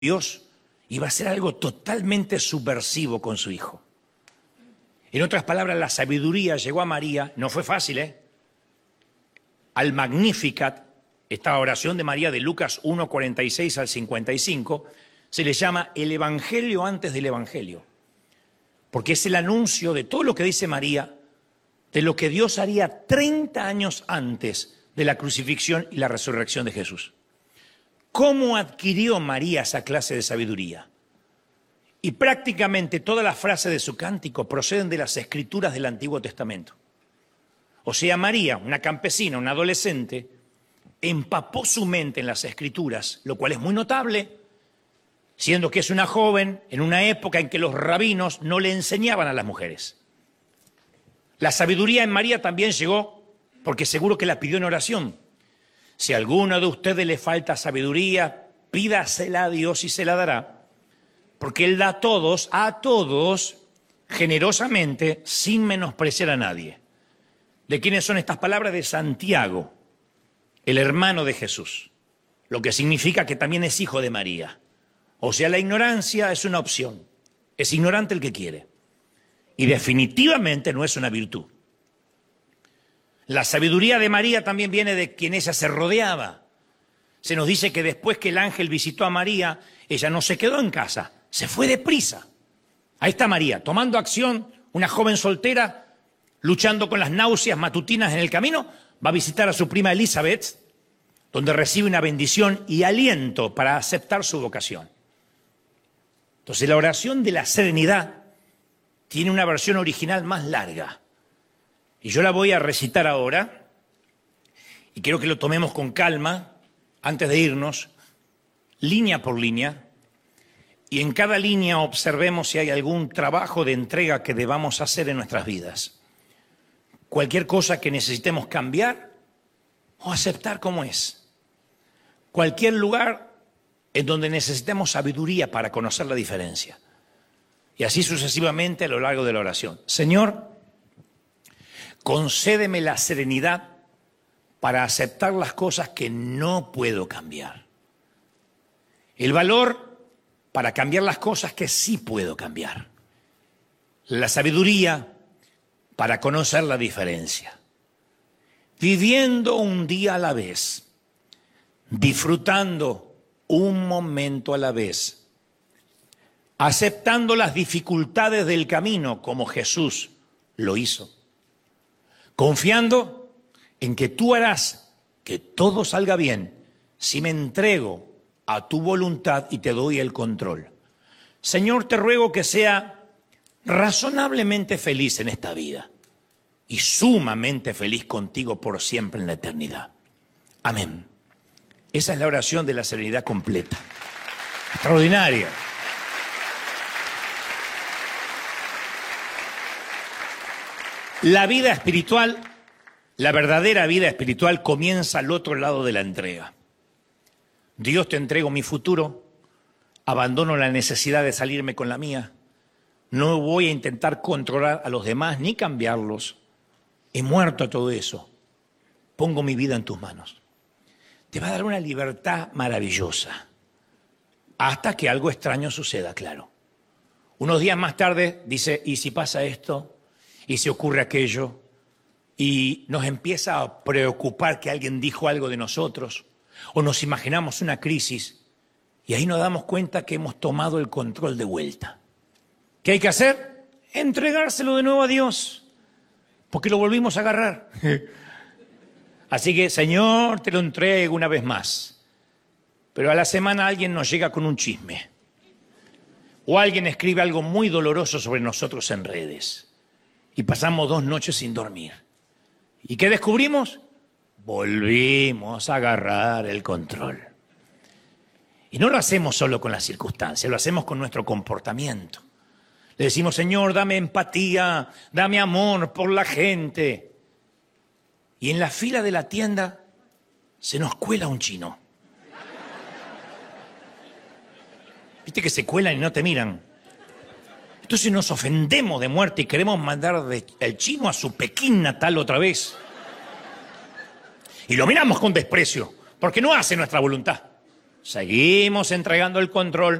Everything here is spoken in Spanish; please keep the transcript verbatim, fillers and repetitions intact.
Dios iba a hacer algo totalmente subversivo con su hijo. En otras palabras, la sabiduría llegó a María, no fue fácil, ¿eh? Al Magnificat, esta oración de María de Lucas uno, cuarenta y seis al cincuenta y cinco, se le llama el Evangelio antes del Evangelio, porque es el anuncio de todo lo que dice María, de lo que Dios haría treinta años antes de la crucifixión y la resurrección de Jesús. ¿Cómo adquirió María esa clase de sabiduría? Y prácticamente todas las frases de su cántico proceden de las escrituras del Antiguo Testamento. O sea, María, una campesina, una adolescente, empapó su mente en las escrituras, lo cual es muy notable, siendo que es una joven en una época en que los rabinos no le enseñaban a las mujeres. La sabiduría en María también llegó porque seguro que la pidió en oración. Si a alguno de ustedes le falta sabiduría, pídasela a Dios y se la dará, porque Él da a todos, a todos, generosamente, sin menospreciar a nadie. ¿De quiénes son estas palabras? De Santiago, el hermano de Jesús, lo que significa que también es hijo de María. O sea, la ignorancia es una opción, es ignorante el que quiere, y definitivamente no es una virtud. La sabiduría de María también viene de quien ella se rodeaba. Se nos dice que después que el ángel visitó a María, ella no se quedó en casa, se fue deprisa. Ahí está María, tomando acción, una joven soltera, luchando con las náuseas matutinas en el camino, va a visitar a su prima Elizabeth, donde recibe una bendición y aliento para aceptar su vocación. Entonces la oración de la serenidad tiene una versión original más larga. Y yo la voy a recitar ahora, y quiero que lo tomemos con calma, antes de irnos, línea por línea, y en cada línea observemos si hay algún trabajo de entrega que debamos hacer en nuestras vidas. Cualquier cosa que necesitemos cambiar o aceptar como es. Cualquier lugar en donde necesitemos sabiduría para conocer la diferencia. Y así sucesivamente a lo largo de la oración. Señor, concédeme la serenidad para aceptar las cosas que no puedo cambiar. El valor para cambiar las cosas que sí puedo cambiar. La sabiduría para conocer la diferencia. Viviendo un día a la vez, disfrutando un momento a la vez, aceptando las dificultades del camino como Jesús lo hizo. Confiando en que tú harás que todo salga bien si me entrego a tu voluntad y te doy el control. Señor, te ruego que sea razonablemente feliz en esta vida y sumamente feliz contigo por siempre en la eternidad. Amén. Esa es la oración de la serenidad completa. Extraordinaria. La vida espiritual, la verdadera vida espiritual comienza al otro lado de la entrega. Dios, te entrego mi futuro, abandono la necesidad de salirme con la mía, no voy a intentar controlar a los demás ni cambiarlos. He muerto a todo eso, pongo mi vida en tus manos. Te va a dar una libertad maravillosa, hasta que algo extraño suceda, claro. Unos días más tarde dice, ¿y si pasa esto? Y se ocurre aquello, y nos empieza a preocupar que alguien dijo algo de nosotros, o nos imaginamos una crisis, y ahí nos damos cuenta que hemos tomado el control de vuelta. ¿Qué hay que hacer? Entregárselo de nuevo a Dios, porque lo volvimos a agarrar. Así que, Señor, te lo entrego una vez más. Pero a la semana alguien nos llega con un chisme, o alguien escribe algo muy doloroso sobre nosotros en redes. Y pasamos dos noches sin dormir. ¿Y qué descubrimos? Volvimos a agarrar el control. Y no lo hacemos solo con las circunstancias, lo hacemos con nuestro comportamiento. Le decimos, Señor, dame empatía, dame amor por la gente. Y en la fila de la tienda se nos cuela un chino. ¿Viste que se cuelan y no te miran? Entonces nos ofendemos de muerte y queremos mandar de, el chino a su Pekín natal otra vez. Y lo miramos con desprecio, porque no hace nuestra voluntad. Seguimos entregando el control